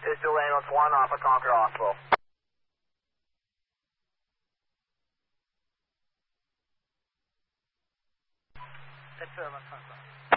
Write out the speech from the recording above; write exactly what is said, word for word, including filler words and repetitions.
Pittsfield Ambulance one off of Concord Hospital. Pittsfield Ambulance one.